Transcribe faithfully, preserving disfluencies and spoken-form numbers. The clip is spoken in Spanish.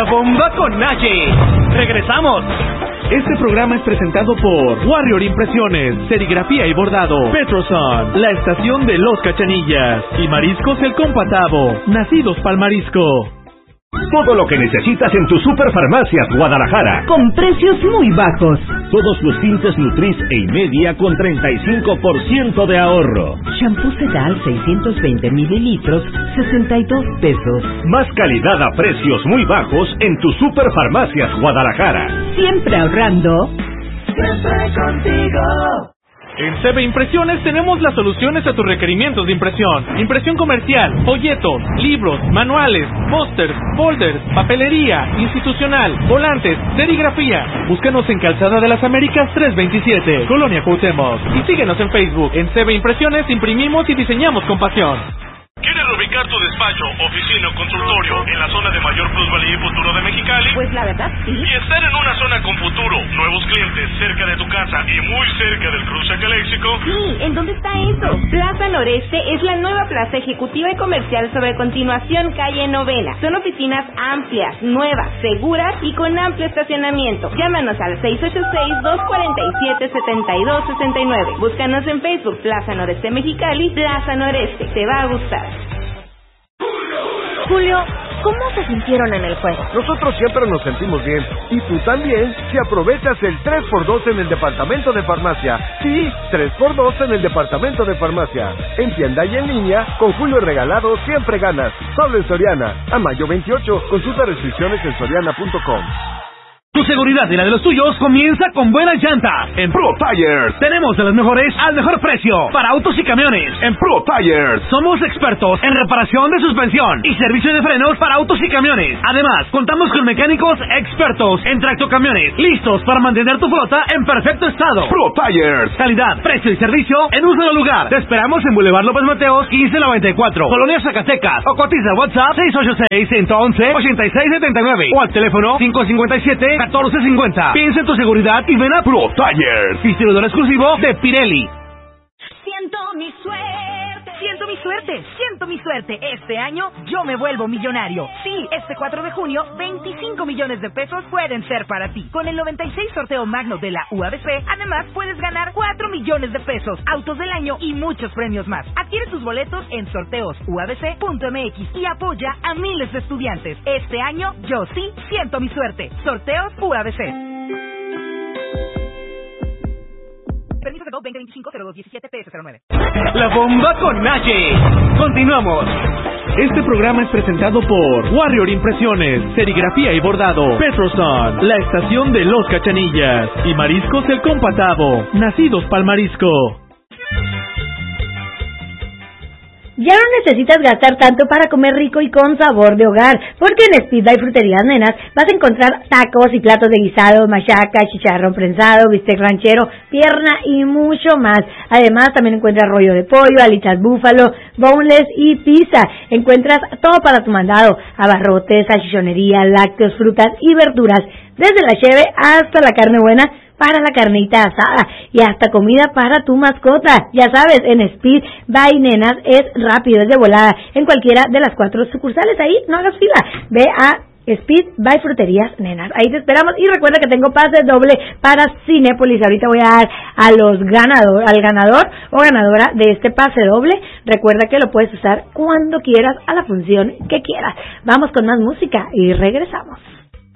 La bomba con Naye. Regresamos. Este programa es presentado por Warrior Impresiones, Serigrafía y Bordado, Petroson, la estación de Los Cachanillas y Mariscos El Compatavo, nacidos pa'l marisco. Todo lo que necesitas en tu Superfarmacias Guadalajara. Con precios muy bajos. Todos los tintes Nutris e Imedia con treinta y cinco por ciento de ahorro. Shampoo Sedal seiscientos veinte mililitros, sesenta y dos pesos. Más calidad a precios muy bajos en tu Superfarmacias Guadalajara. Siempre ahorrando. Siempre contigo. En C B Impresiones tenemos las soluciones a tus requerimientos de impresión. Impresión comercial, folletos, libros, manuales, pósters, folders, papelería, institucional, volantes, serigrafía. Búscanos en Calzada de las Américas trescientos veintisiete, Colonia Cuauhtémoc. Y síguenos en Facebook. En C B Impresiones imprimimos y diseñamos con pasión. ¿Quieres ubicar tu despacho, oficina o consultorio en la zona de mayor plusvalía y futuro de Mexicali? Pues la verdad, sí. Y estar en una zona con futuro, nuevos clientes, cerca de tu casa y muy cerca del cruce Caléxico. Sí, ¿en dónde está eso? Plaza Noreste es la nueva plaza ejecutiva y comercial sobre Continuación Calle Novena. Son oficinas amplias, nuevas, seguras y con amplio estacionamiento. Llámanos al seis ocho seis, dos cuatro siete, siete dos seis nueve. Búscanos en Facebook, Plaza Noreste Mexicali, Plaza Noreste. Te va a gustar. Julio, ¿cómo se sintieron en el juego? Nosotros siempre nos sentimos bien. Y tú también, si aprovechas el tres por dos en el departamento de farmacia. Sí, tres por dos en el departamento de farmacia. En tienda y en línea, con Julio regalado siempre ganas. Solo en Soriana. A mayo veintiocho, consulta restricciones en soriana punto com. Tu seguridad y la de los tuyos comienza con buenas llantas. En Pro Tires tenemos de las mejores al mejor precio para autos y camiones. En Pro Tires somos expertos en reparación de suspensión y servicio de frenos para autos y camiones. Además, contamos con mecánicos expertos en tractocamiones, listos para mantener tu flota en perfecto estado. Pro Tires, calidad, precio y servicio en un solo lugar. Te esperamos en Boulevard López Mateos quince noventa y cuatro, Colonia Zacatecas, o cotiza WhatsApp seis ocho seis, uno once, ochenta y seis setenta y nueve o al teléfono cinco cinco siete, catorce cincuenta. Piensa en tu seguridad y ven a Pro Tires, distribuidor exclusivo de Pirelli. Siento mi suerte. Siento mi suerte. Siento mi suerte. Este año yo me vuelvo millonario. Sí, este cuatro de junio, veinticinco millones de pesos pueden ser para ti. Con el noventa y seis sorteo magno de la U A B C, además puedes ganar cuatro millones de pesos, autos del año y muchos premios más. Adquiere tus boletos en sorteos u a b c punto m x y apoya a miles de estudiantes. Este año yo sí siento mi suerte. Sorteos U A B C. Permiso de dos veinte veinticinco cero dos diecisiete P S cero nueve. La bomba con Naye. Continuamos. Este programa es presentado por Warrior Impresiones, Serigrafía y Bordado, Petroson, la estación de Los Cachanillas y Mariscos El Compatavo, nacidos pa'l marisco. Ya no necesitas gastar tanto para comer rico y con sabor de hogar, porque en Speed by Fruterías Nenas vas a encontrar tacos y platos de guisado, machaca, chicharrón prensado, bistec ranchero, pierna y mucho más. Además, también encuentras rollo de pollo, alitas búfalo, boneless y pizza. Encuentras todo para tu mandado, abarrotes, salchichonería, lácteos, frutas y verduras, desde la cheve hasta la carne buena para la carnita asada y hasta comida para tu mascota. Ya sabes, en Speed by Nenas es rápido, es de volada, en cualquiera de las cuatro sucursales. Ahí no hagas fila, ve a Speed by Fruterías Nenas, ahí te esperamos. Y recuerda que tengo pase doble para Cinépolis. Ahorita voy a dar a los ganador, al ganador o ganadora de este pase doble. Recuerda que lo puedes usar cuando quieras, a la función que quieras. Vamos con más música y regresamos.